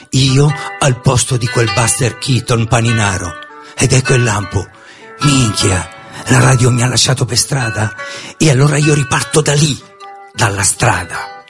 Io al posto di quel Buster Keaton paninaro. Ed ecco il lampo. Minchia, la radio mi ha lasciato per strada e allora io riparto da lì, dalla strada.